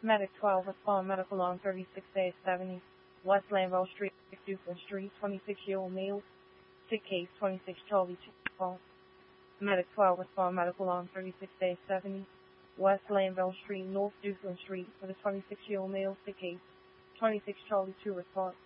Medic 12, respond medical on 36A70, West Lanville Street, Dufferin Street, 26-year-old male, sick case 26 Charlie 2, respond. Medic 12, respond medical on 36A70, West Lanville Street, North Dufferin Street, for the 26-year-old male, sick case 26 Charlie 2, respond.